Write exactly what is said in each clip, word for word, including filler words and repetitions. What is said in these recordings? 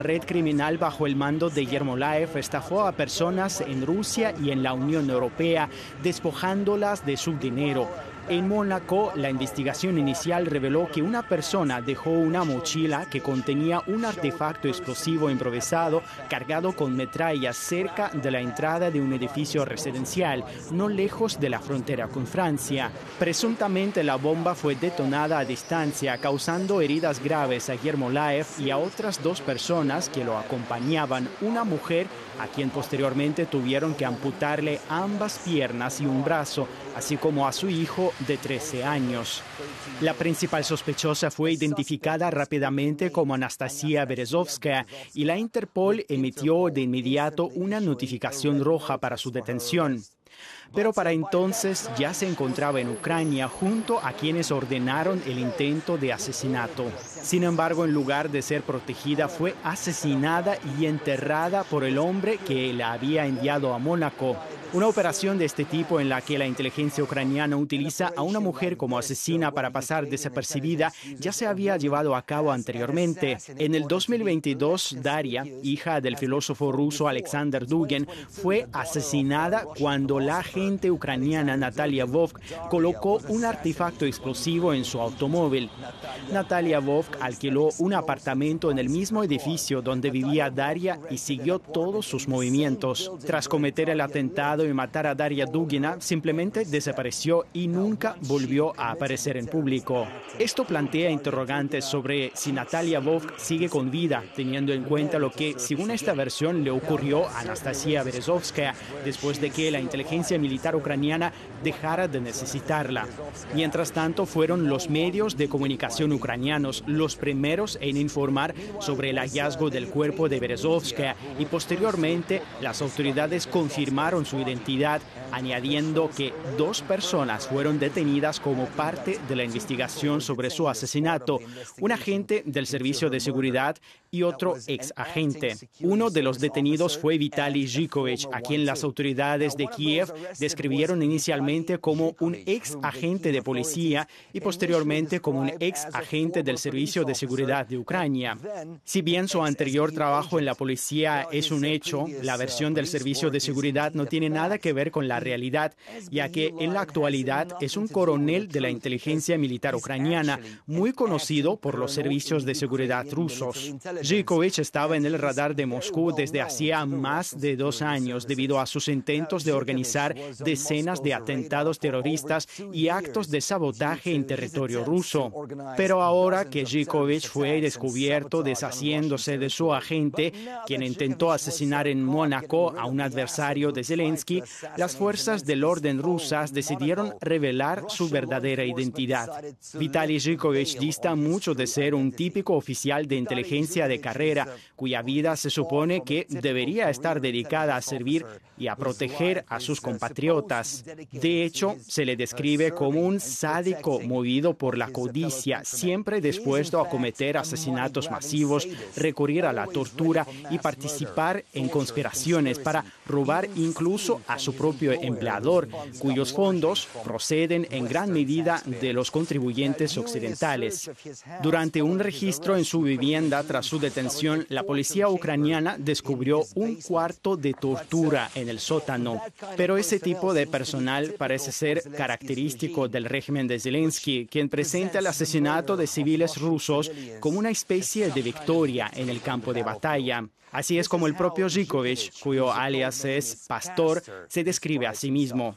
red criminal bajo el mando de Yermolaev estafó a personas en Rusia y en la Unión Europea, despojándolas de su dinero. En Mónaco, la investigación inicial reveló que una persona dejó una mochila que contenía un artefacto explosivo improvisado cargado con metrallas cerca de la entrada de un edificio residencial, no lejos de la frontera con Francia. Presuntamente la bomba fue detonada a distancia, causando heridas graves a Yermolaev y a otras dos personas que lo acompañaban, una mujer a quien posteriormente tuvieron que amputarle ambas piernas y un brazo, así como a su hijo de trece años. La principal sospechosa fue identificada rápidamente como Anastasia Berezovskaya y la Interpol emitió de inmediato una notificación roja para su detención. Pero para entonces ya se encontraba en Ucrania junto a quienes ordenaron el intento de asesinato. Sin embargo, en lugar de ser protegida, fue asesinada y enterrada por el hombre que la había enviado a Mónaco. Una operación de este tipo en la que la inteligencia ucraniana utiliza a una mujer como asesina para pasar desapercibida ya se había llevado a cabo anteriormente. En el dos mil veintidós, Daria, hija del filósofo ruso Alexander Dugin, fue asesinada cuando la agente ucraniana Natalia Vovk colocó un artefacto explosivo en su automóvil. Natalia Vovk alquiló un apartamento en el mismo edificio donde vivía Daria y siguió todos sus movimientos. Tras cometer el atentado y matar a Daria Dugina, simplemente desapareció y nunca volvió a aparecer en público. Esto plantea interrogantes sobre si Natalia Vovk sigue con vida, teniendo en cuenta lo que, según esta versión, le ocurrió a Anastasia Berezovskaya después de que la inteligencia militar ucraniana dejara de necesitarla. Mientras tanto, fueron los medios de comunicación ucranianos los primeros en informar sobre el hallazgo del cuerpo de Berezovskaya y posteriormente las autoridades confirmaron su identidad. identidad, añadiendo que dos personas fueron detenidas como parte de la investigación sobre su asesinato, un agente del Servicio de Seguridad y otro ex agente. Uno de los detenidos fue Vitaly Zhikovich, a quien las autoridades de Kiev describieron inicialmente como un ex agente de policía y posteriormente como un ex agente del Servicio de Seguridad de Ucrania. Si bien su anterior trabajo en la policía es un hecho, la versión del Servicio de Seguridad no tiene nada que ver con la realidad, ya que en la actualidad es un coronel de la inteligencia militar ucraniana, muy conocido por los servicios de seguridad rusos. Zhikovich estaba en el radar de Moscú desde hacía más de dos años debido a sus intentos de organizar decenas de atentados terroristas y actos de sabotaje en territorio ruso. Pero ahora que Zhikovich fue descubierto deshaciéndose de su agente, quien intentó asesinar en Mónaco a un adversario de Zelensky, las fuerzas del orden rusas decidieron revelar su verdadera identidad. Vitaly Zhikovich dista mucho de ser un típico oficial de inteligencia de carrera, cuya vida se supone que debería estar dedicada a servir y a proteger a sus compatriotas. De hecho, se le describe como un sádico movido por la codicia, siempre dispuesto a cometer asesinatos masivos, recurrir a la tortura y participar en conspiraciones para robar incluso a su propio empleador, cuyos fondos proceden en gran medida de los contribuyentes occidentales. Durante un registro en su vivienda tras su detención, la policía ucraniana descubrió un cuarto de tortura en el sótano. Pero ese tipo de personal parece ser característico del régimen de Zelensky, quien presenta el asesinato de civiles rusos como una especie de victoria en el campo de batalla. Así es como el propio Zhikovich, cuyo alias es Pastor, se describe a sí mismo.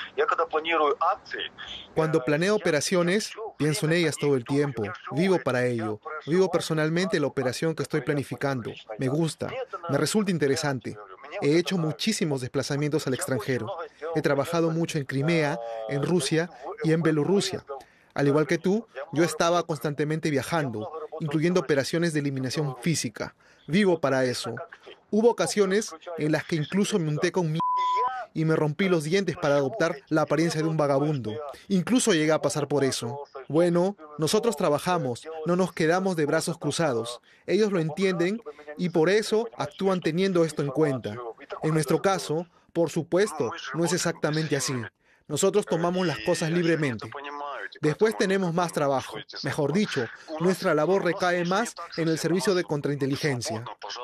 Cuando planeo operaciones, pienso en ellas todo el tiempo. Vivo para ello. Vivo personalmente la operación que estoy planificando. Me gusta. Me resulta interesante. He hecho muchísimos desplazamientos al extranjero. He trabajado mucho en Crimea, en Rusia y en Bielorrusia. Al igual que tú, yo estaba constantemente viajando, incluyendo operaciones de eliminación física. Vivo para eso. Hubo ocasiones en las que incluso me unté con mi y me rompí los dientes para adoptar la apariencia de un vagabundo. Incluso llegué a pasar por eso. Bueno, nosotros trabajamos, no nos quedamos de brazos cruzados. Ellos lo entienden y por eso actúan teniendo esto en cuenta. En nuestro caso, por supuesto, no es exactamente así. Nosotros tomamos las cosas libremente. Después tenemos más trabajo. Mejor dicho, nuestra labor recae más en el servicio de contrainteligencia.